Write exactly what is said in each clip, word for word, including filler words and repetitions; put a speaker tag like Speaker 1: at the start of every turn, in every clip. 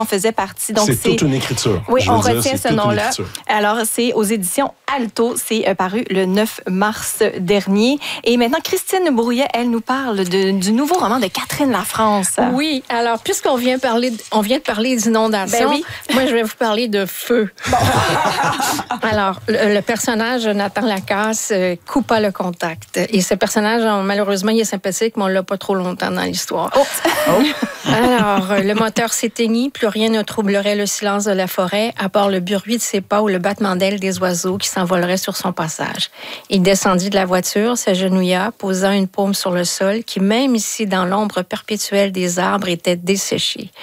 Speaker 1: faisait partie. Donc
Speaker 2: c'est, c'est toute une écriture.
Speaker 1: Oui, on
Speaker 2: dire,
Speaker 1: retient ce nom-là. Alors, c'est aux éditions Alto. C'est euh, paru le neuf mars dernier. Et maintenant, Christine Brouillet, elle nous parle de, du nouveau roman de Catherine Lafrance.
Speaker 3: Oui, alors, puisqu'on vient, parler de, on vient de parler d'inondation,
Speaker 1: ben oui.
Speaker 3: moi, je vais vous parler de feu. Bon. Alors, le, le personnage, Nathan Lacasse, euh, coupa le contact. Et ce personnage, on, malheureusement, il est sympathique, mais on ne l'a pas trop longtemps dans l'histoire.
Speaker 1: Oh.
Speaker 3: Oh. Alors, le moteur s'éteignit, plus rien ne troublerait le silence de la forêt, à part le bruit de ses pas ou le battement d'ailes des oiseaux qui s'envoleraient sur son passage. Il descendit de la voiture, s'agenouilla, posant une paume sur le sol, qui, même ici, dans l'ombre perpétuelle des arbres, était desséché.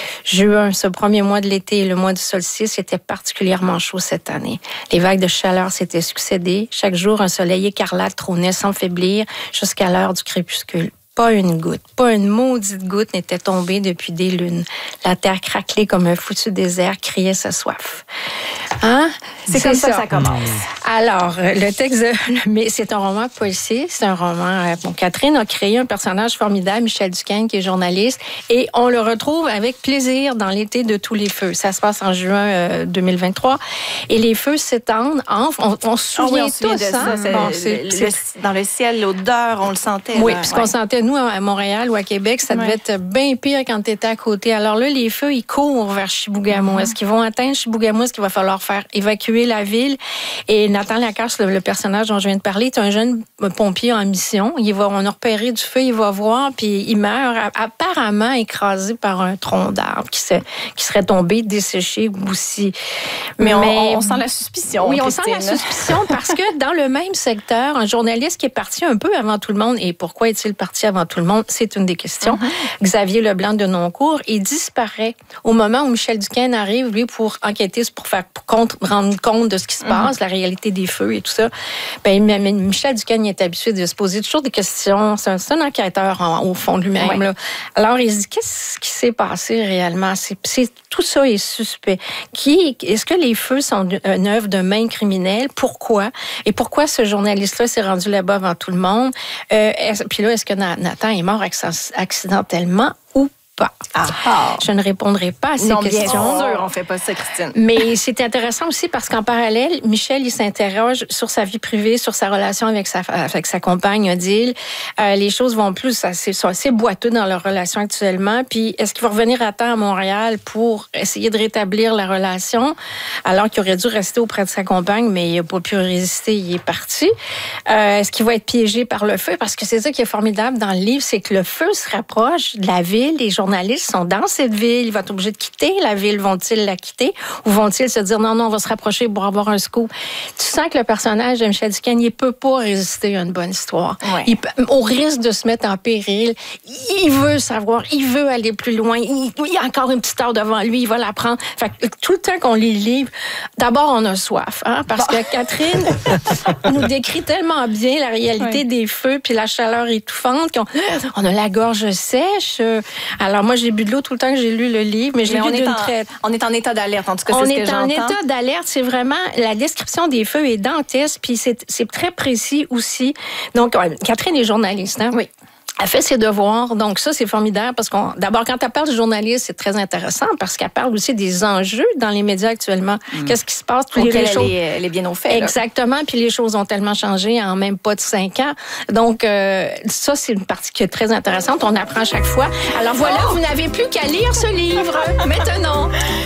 Speaker 3: Juin, ce premier mois de l'été et le mois du solstice, était particulièrement chaud cette année. Les vagues de chaleur s'étaient succédées. Chaque jour, un soleil écarlate trônait sans faiblir jusqu'à l'heure du crépuscule. Pas une goutte, pas une maudite goutte n'était tombée depuis des lunes. La terre craquelée comme un foutu désert criait sa soif. Hein?
Speaker 1: C'est, c'est comme ça que ça commence.
Speaker 3: Alors, le texte, mais c'est un roman policier, c'est un roman... Bon, Catherine a créé un personnage formidable, Michel Duquesne, qui est journaliste, et on le retrouve avec plaisir dans l'été de tous les feux. Ça se passe en juin euh, deux mille vingt-trois, et les feux s'étendent. En, on, on se souvient,
Speaker 1: oh oui, on se souvient
Speaker 3: tous,
Speaker 1: de
Speaker 3: hein?
Speaker 1: ça. C'est,
Speaker 3: bon,
Speaker 1: c'est, le, le, dans le ciel, l'odeur, on le sentait.
Speaker 3: Oui,
Speaker 1: là,
Speaker 3: puisqu'on
Speaker 1: ouais.
Speaker 3: sentait, nous, à Montréal ou à Québec, ça devait ouais. être bien pire quand tu étais à côté. Alors là, les feux, ils courent vers Chibougamau. Mm-hmm. Est-ce qu'ils vont atteindre Chibougamau? Est-ce qu'il va falloir faire évacuer la ville? Et Nathan Lacasse, le, le personnage dont je viens de parler, est un jeune pompier en mission. Il va, on a repéré du feu, il va voir, puis il meurt apparemment écrasé par un tronc d'arbre qui, se, qui serait tombé, desséché, boussi.
Speaker 1: Mais, Mais on, on sent la suspicion.
Speaker 3: Oui,
Speaker 1: Christine.
Speaker 3: on sent la suspicion parce que dans le même secteur, un journaliste qui est parti un peu avant tout le monde, et pourquoi est-il parti avant tout le monde? C'est une des questions. Mm-hmm. Xavier Leblanc de Noncourt, il disparaît au moment où Michel Duquesne arrive, lui, pour enquêter, pour faire pour compte, rendre compte de ce qui se passe, mm-hmm. la réalité des feux et tout ça. Ben, Michel Duquesne il est habitué de se poser toujours des questions. C'est un, c'est un enquêteur en, au fond de lui-même. Ouais. Là. Alors, il se dit, qu'est-ce qui s'est passé réellement? C'est, c'est, tout ça est suspect. Qui, est-ce que les feux sont une œuvre de main criminelle? Pourquoi? Et pourquoi ce journaliste-là s'est rendu là-bas avant tout le monde? Euh, puis là, est-ce que Nathan est mort accidentellement ou pas?
Speaker 1: Ah, ah.
Speaker 3: Je ne répondrai pas à ces
Speaker 1: non,
Speaker 3: questions.
Speaker 1: Bien sûr, on ne fait pas ça, Christine.
Speaker 3: Mais c'est intéressant aussi parce qu'en parallèle, Michel, il s'interroge sur sa vie privée, sur sa relation avec sa, avec sa compagne, Odile. Euh, les choses vont plus, assez, sont assez boiteux dans leur relation actuellement. Puis, est-ce qu'il va revenir à temps à Montréal pour essayer de rétablir la relation, alors qu'il aurait dû rester auprès de sa compagne, mais il n'a pas pu résister, il est parti. Euh, est-ce qu'il va être piégé par le feu? Parce que c'est ça qui est formidable dans le livre, c'est que le feu se rapproche de la ville, les journalistes sont dans cette ville, ils vont être obligés de quitter la ville, vont-ils la quitter ou vont-ils se dire non, non, on va se rapprocher pour avoir un scoop? Tu sens que le personnage de Michel Duquesne, il ne peut pas résister à une bonne histoire. Ouais. Il, au risque de se mettre en péril, il veut savoir, il veut aller plus loin, il, il y a encore une petite heure devant lui, il va la prendre. Fait que tout le temps qu'on lit le livre, d'abord, on a soif, hein, parce bon. que Catherine nous décrit tellement bien la réalité ouais. des feux puis la chaleur étouffante qu'on on a la gorge sèche. Alors moi, j'ai bu de l'eau tout le temps que j'ai lu le livre, mais je l'ai lu d'une traite.
Speaker 1: On est en état d'alerte, en tout cas, c'est
Speaker 3: on
Speaker 1: ce que
Speaker 3: est
Speaker 1: j'entends.
Speaker 3: On est en état d'alerte, c'est vraiment... La description des feux est dantesque, puis c'est, c'est très précis aussi. Donc, Catherine est journaliste, hein? Oui. Elle fait ses devoirs, donc ça, c'est formidable parce qu'on, d'abord, quand elle parle de journaliste, c'est très intéressant parce qu'elle parle aussi des enjeux dans les médias actuellement. Mmh. Qu'est-ce qui se passe?
Speaker 1: Tous les choses... elle, est, elle est bien au fait.
Speaker 3: Exactement, là. Puis les choses ont tellement changé en même pas de cinq ans. Donc, euh, ça, c'est une partie qui est très intéressante. On apprend à chaque fois. Alors voilà, oh! Vous n'avez plus qu'à lire ce livre maintenant.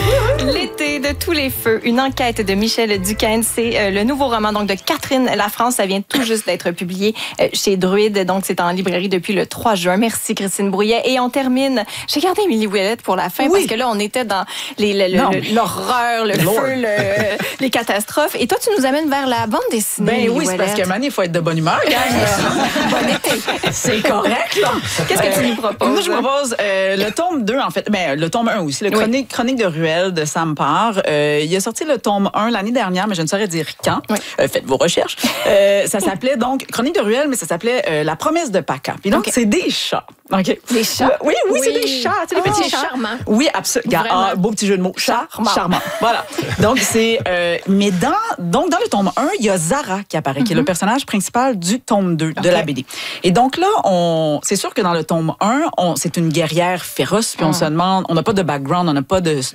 Speaker 1: L'été de tous les feux, une enquête de Michel Duquesne. C'est euh, le nouveau roman donc de Catherine Lafrance. Ça vient tout juste d'être publié euh, chez Druide. Donc, c'est en librairie depuis le trois juin. Merci, Christine Brouillet. Et on termine. J'ai gardé Émilie Ouellette pour la fin oui. parce que là, on était dans les, le, non, le, l'horreur, le feu, le, les catastrophes. Et toi, tu nous amènes vers la bande dessinée.
Speaker 4: Ben oui, c'est parce que Mané, il faut être de bonne humeur.
Speaker 1: Bon été.
Speaker 4: C'est correct, là.
Speaker 1: Qu'est-ce que euh, tu nous proposes?
Speaker 4: Moi, je propose euh, le tome deux, en fait. Ben, le tome un aussi. Le chronique, oui. chronique de Ruelle de Sam Parr. auteur. Euh, il a sorti le tome un l'année dernière, mais je ne saurais dire quand.
Speaker 1: Oui.
Speaker 4: Euh, faites vos recherches. Euh, ça s'appelait donc Chronique de ruelle, mais ça s'appelait euh, La promesse de Paca. Puis donc,
Speaker 1: Okay.
Speaker 4: c'est des chats. OK?
Speaker 1: Des chats?
Speaker 4: Oui, oui,
Speaker 3: Oui.
Speaker 4: c'est des chats. Tu sais, les
Speaker 3: Ah,
Speaker 4: petits chats.
Speaker 3: charmants.
Speaker 4: Oui, absolument.
Speaker 3: Vraiment.
Speaker 4: Ah, beau petit jeu de mots. Chat,
Speaker 1: Charmant.
Speaker 4: charmant. Voilà. Donc, c'est... Euh, mais dans, donc, dans le tome un, il y a Zara qui apparaît, qui est le personnage principal du tome deux de
Speaker 1: Okay.
Speaker 4: la B D. Et donc là, on, c'est sûr que dans le tome un, on, c'est une guerrière féroce, puis on
Speaker 1: Mm.
Speaker 4: se demande... On n'a pas de background, on n'a pas de,